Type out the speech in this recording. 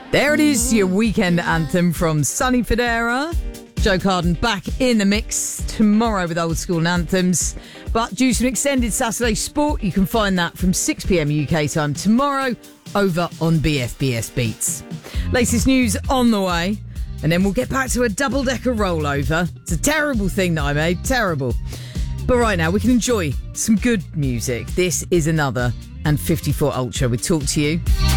There it is, your weekend anthem from Sonny Fodera. Joe Carden back in the mix tomorrow with old school anthems. But due to an extended Saturday sport, you can find that from 6 p.m. UK time tomorrow over on BFBS Beats. Latest news on the way, and then we'll get back to a double-decker rollover. It's a terrible thing that I made, terrible. But right now, we can enjoy some good music. This is another and 54 Ultra with Talk to You.